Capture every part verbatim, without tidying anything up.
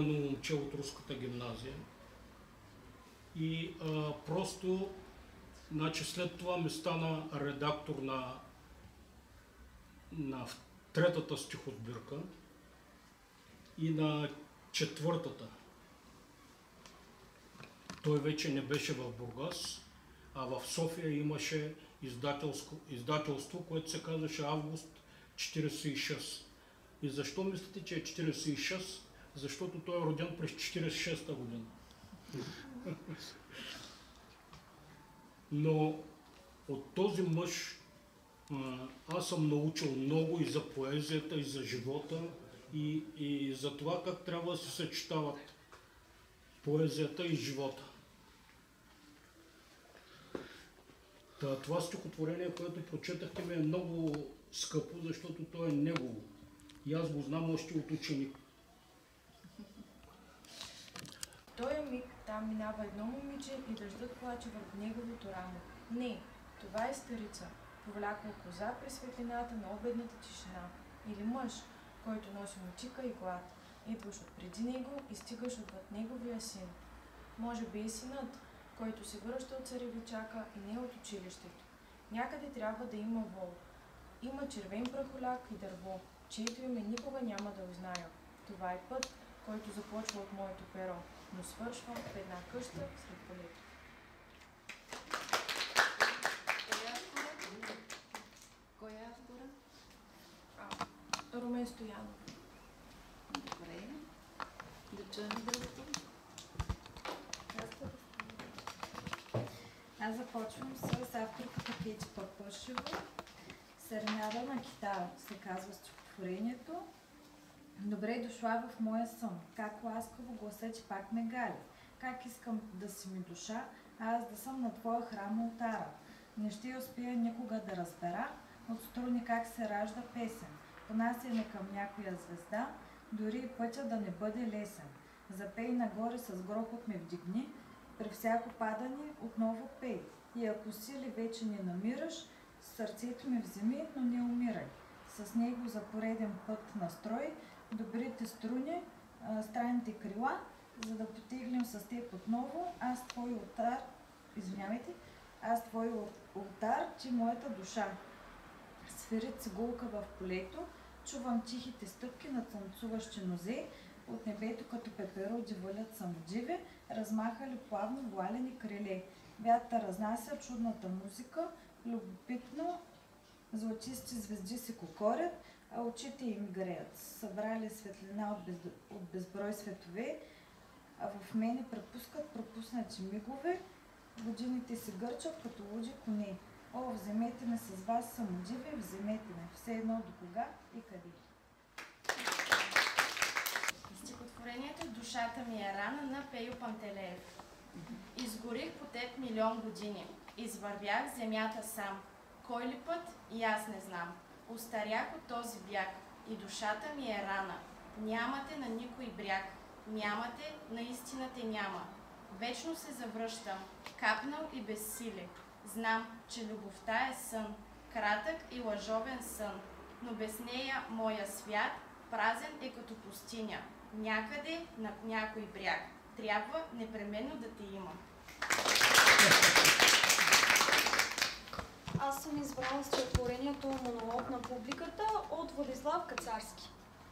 момче от руската гимназия и а, просто значи, след това ми стана редактор на, на третата стихосбирка и на четвъртата. Той вече не беше в Бургас, а в София имаше издателство, издателство което се казваше Август четиридесет и шест. И защо мислите, че е четиридесет и шест? Защото той е роден през четиридесет и шеста година. Но от този мъж аз съм научил много и за поезията, и за живота, и, и за това как трябва да се съчетават поезията и живота. Та, това стихотворение, което прочетахте, ми е много скъпо, защото то е негово. И аз го знам още от ученик. В този миг там минава едно момиче и дъждът плаче върху неговото рамо. Не, това е старица, повлякла коза през светлината на обедната тишина. Или мъж, който носи мотика и глад, идваш от преди него и стигаш отвъд неговия син. Може би и синът, който се връща от царевичака и не от училището. Някъде трябва да има вол. Има червен прахоляк и дърво, чието име никога няма да узная. Това е път, който започва от моето перо, но свършва в една къща сред полето. Кой е автора? Румен Стоянов. Добре. Да чуем другото. Аз започвам с авторката Пети Папашева. Серенада на китара се казва стихотворението. Добре дошла в моя сън, как ласкаво гласа ти пак ме гали. Как искам да си ми душа, а аз да съм на твоя храм ултара. Не ще успея никога да разбера от струни как се ражда песен. Понасяме към някоя звезда, дори и пътя да не бъде лесен. Запей нагоре с грохот ме вдигни, при всяко падане отново пей. И ако сили вече не намираш, сърцето ми вземи, но не умирай. С него за пореден път настрой добрите струни, странните крила, за да потеглим с теб отново. Аз твой ултар, извинявайте, аз твой ултар, ти моята душа. Свири цигулка в полето, чувам тихите стъпки на танцуващи нозе, от небето като пеперуди валят самодиви, размахали плавно вуалени криле. Вятър разнася чудната музика, любопитно златисти звезди се кокорят, а очите им греят. Събрали светлина от, без, от безброй светове, а в мене препускат пропуснати мигове, годините се гърчат като луди коне. О, вземете ме с вас самодиви, вземете ме, все едно до кога и къде. Стихотворението "Душата ми е рана" на Пейо Пантелеев. Изгорих по теб милион години, извървях земята сам. Кой ли път? И аз не знам. Остарях от този бяг и душата ми е рана. Нямате на никой бряг, нямате, наистина те няма. Вечно се завръщам, капнал и безсиле. Знам, че любовта е сън, кратък и лъжовен сън, но без нея моя свят празен е като пустиня. Някъде на някой бряг. Трябва непременно да те има. Аз съм избрала стихотворението "Монолог на публиката" от Владислав Кацарски.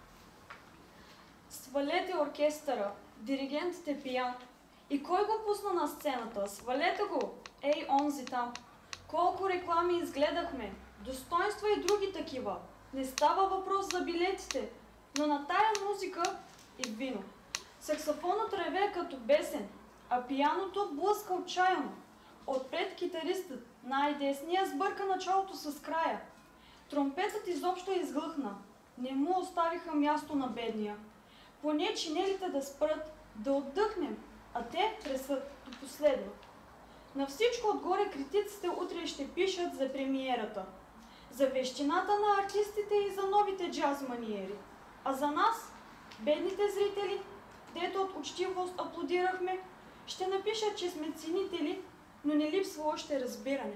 Свалете оркестъра, диригентът е пиян. И кой го пусна на сцената? Свалете го! Ей, онзи там! Колко реклами изгледахме! Достоинства и други такива! Не става въпрос за билетите, но на тая музика и вино. Саксофонът реве като бесен, а пияното блъска отчаяно. Отпред китаристът, най-десния, сбърка началото с края. Тромпетът изобщо изглъхна. Не му оставиха място на бедния. Поне чинелите да спрат, да отдъхнем, а те тресат до последно. На всичко отгоре критиците утре ще пишат за премиерата, за вещината на артистите и за новите джаз маниери. А за нас, бедните зрители, дето от учтивост аплодирахме, ще напишат, че сме ценители, но не липсва още разбиране.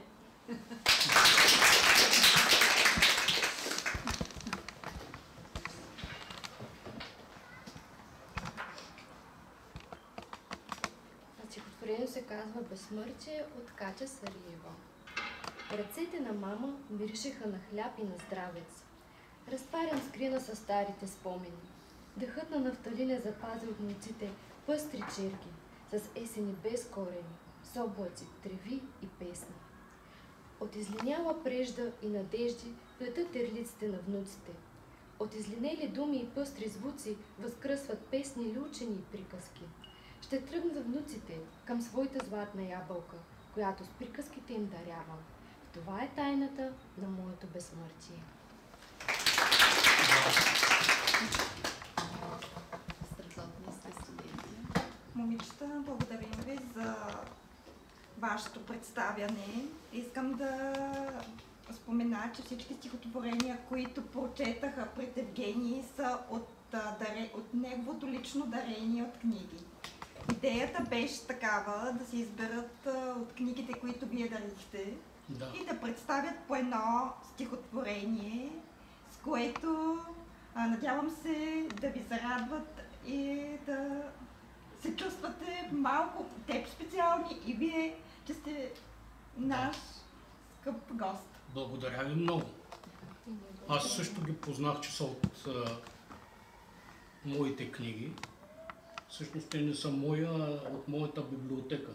стихотворението се казва Безсмъртие от Катя Сариева. Ръцете на мама миришеха на хляб и на здравец. Разтварям скрина с старите спомени. Дъхът на нафталин е запазил от муците пъстри черги, с есени без корени, с облаци, треви и песни. От излиняла прежда и надежди плетат терлиците на внуците. От излинели думи и пъстри звуци възкръсват песни или учени и приказки. Ще тръгнат внуците към своята златна ябълка, която с приказките им дарявам. Това е тайната на моето безсмъртие. Страхотни сте студенти. Момичета, благодарим ви за вашето представяне. Искам да спомена, че всички стихотворения, които прочетаха пред Евгений, са от, даре, от неговото лично дарение от книги. Идеята беше такава да се изберат от книгите, които вие дарихте, Да. и да представят по едно стихотворение, с което а, надявам се да ви зарадват и да се чувствате малко теб специални и вие, че сте наш скъп гост. Благодаря ви много. Аз също ги познах, че са от а, моите книги. Всъщност те не са моя, а от моята библиотека.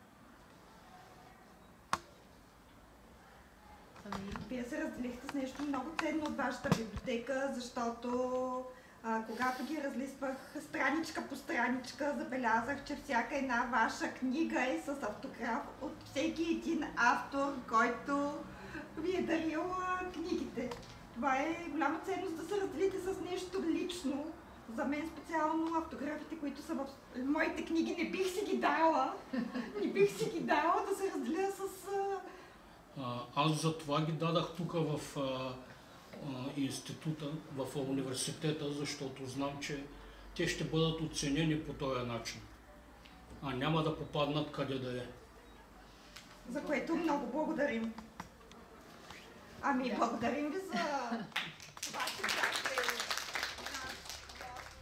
Вие се разделихте с нещо много ценно от вашата библиотека, защото а, когато ги разлиствах страничка по страничка, забелязах, че всяка една ваша книга е с автограф от всеки един автор, който ви е дарил а, книгите. Това е голяма ценност да се разделите с нещо лично. За мен специално автографите, които са в моите книги, не бих си ги дала. Не бих си ги дала да се разделя с... А, аз за това ги дадах тук в а, а, института, в университета, защото знам, че те ще бъдат оценени по този начин, а няма да попаднат къде да е. За което много благодарим. Ами, благодарим ви за това, че бяхте